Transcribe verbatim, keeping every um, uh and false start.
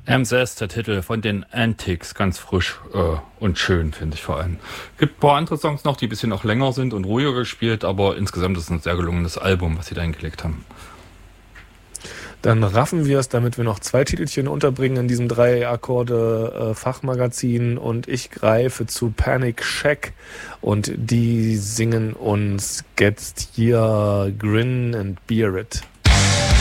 M S S, der Titel von den Antics, ganz frisch äh, und schön, finde ich vor allem. Gibt ein paar andere Songs noch, die ein bisschen auch länger sind und ruhiger gespielt, aber insgesamt ist es ein sehr gelungenes Album, was sie da hingelegt haben. Dann raffen wir es, damit wir noch zwei Titelchen unterbringen in diesem Drei-Akkorde-Fachmagazin und ich greife zu Panic Shack und die singen uns Get Your Grin and Bear It.